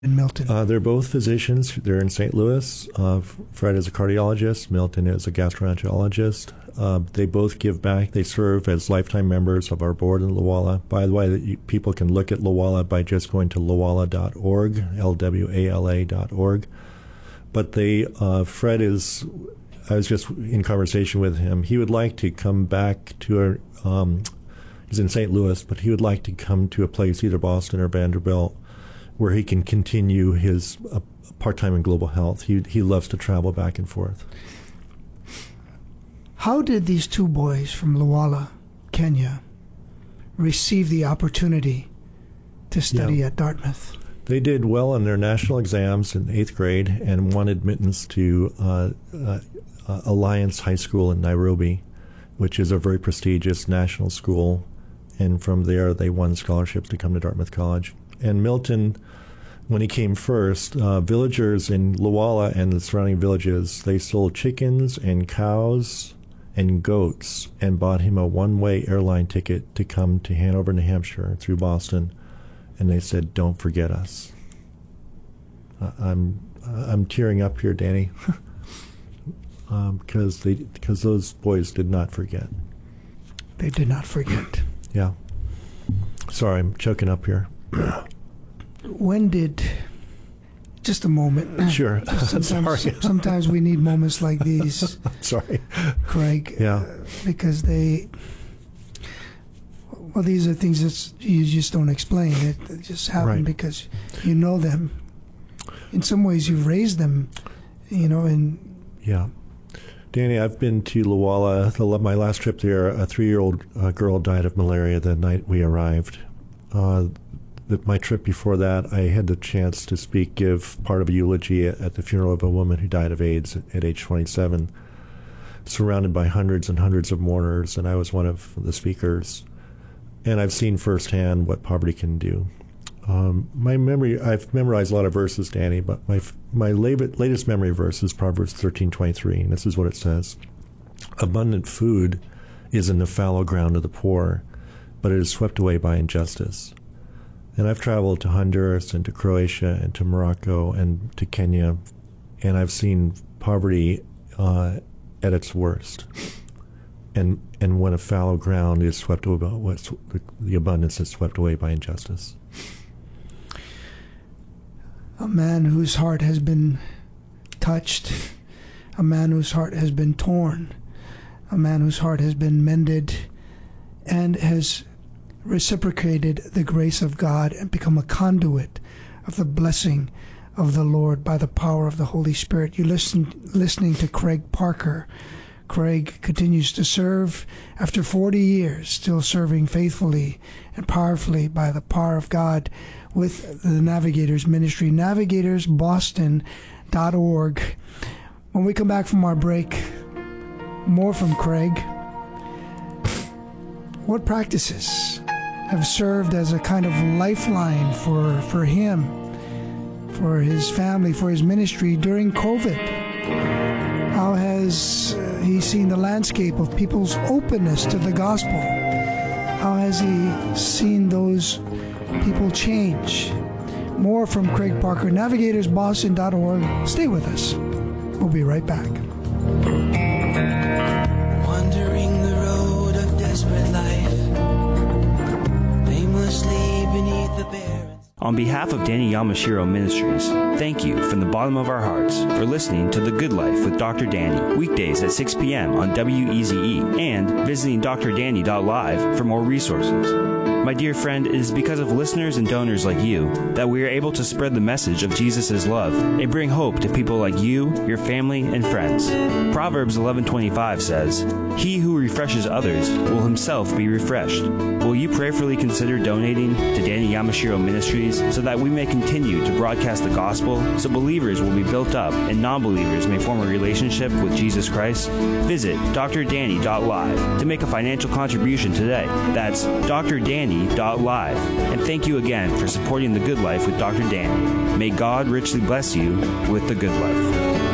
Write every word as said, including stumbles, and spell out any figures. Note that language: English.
and Milton? Uh, they're both physicians. They're in Saint Louis. Uh, Fred is a cardiologist. Milton is a gastroenterologist. Uh, they both give back. They serve as lifetime members of our board in Lawala. By the way, you, people can look at Lawala by just going to lawala dot org, L W A L A dot org. But they, uh, Fred is, I was just in conversation with him. He would like to come back to a, um, he's in Saint Louis, but he would like to come to a place, either Boston or Vanderbilt, where he can continue his uh, part-time in global health. He he loves to travel back and forth. How did these two boys from Lawala, Kenya, receive the opportunity to study yeah. at Dartmouth? They did well on their national exams in eighth grade and won admittance to uh, uh, uh, Alliance High School in Nairobi, which is a very prestigious national school. And from there, they won scholarships to come to Dartmouth College. And Milton, when he came first, uh, villagers in Lawala and the surrounding villages, they sold chickens and cows and goats and bought him a one-way airline ticket to come to Hanover, New Hampshire through Boston. And they said, "Don't forget us." Uh, I'm I'm tearing up here, Danny, because um, they because those boys did not forget. They did not forget. Yeah. Sorry, I'm choking up here. When did, just a moment. Sure. Sometimes, Sorry. sometimes we need moments like these. Sorry. Craig. Yeah. Uh, because they, well, these are things that you just don't explain. It, it just happen right. because you know them. In some ways, you've raised them, you know, and. Yeah. Danny, I've been to Lawala. The, my last trip there, a three-year-old uh, girl died of malaria the night we arrived. Uh, the, my trip before that, I had the chance to speak, give part of a eulogy at, at the funeral of a woman who died of AIDS at, at age twenty-seven, surrounded by hundreds and hundreds of mourners, and I was one of the speakers. And I've seen firsthand what poverty can do. Um, my memory, I've memorized a lot of verses, Danny, but my my latest memory verse is Proverbs thirteen twenty-three, and this is what it says. Abundant food is in the fallow ground of the poor, but it is swept away by injustice. And I've traveled to Honduras and to Croatia and to Morocco and to Kenya, and I've seen poverty uh, at its worst. And and when a fallow ground is swept away, what's the abundance is swept away by injustice. A man whose heart has been touched, a man whose heart has been torn, a man whose heart has been mended and has reciprocated the grace of God and become a conduit of the blessing of the Lord by the power of the Holy Spirit. You listen, listening to Craig Parker. Craig continues to serve after forty years, still serving faithfully and powerfully by the power of God with the Navigators Ministry, navigators boston dot org. When we come back from our break, more from Craig. What practices have served as a kind of lifeline for, for him, for his family, for his ministry during COVID? How has uh, he seen the landscape of people's openness to the gospel? How has he seen those people change? More from Craig Parker, navigators boston dot org. Stay with us. We'll be right back. Wandering the road of desperate life, aimlessly beneath the barren. On behalf of Danny Yamashiro Ministries, thank you from the bottom of our hearts for listening to The Good Life with Doctor Danny, weekdays at six p.m. on W E Z E, and visiting D R danny dot live for more resources. My dear friend, it is because of listeners and donors like you that we are able to spread the message of Jesus' love and bring hope to people like you, your family, and friends. Proverbs eleven twenty-five says, "He who refreshes others will himself be refreshed." Will you prayerfully consider donating to Danny Yamashiro Ministries so that we may continue to broadcast the gospel, so believers will be built up and non-believers may form a relationship with Jesus Christ? Visit D R danny dot live to make a financial contribution today. That's D R danny dot live. And thank you again for supporting The Good Life with Doctor Danny. May God richly bless you with The Good Life.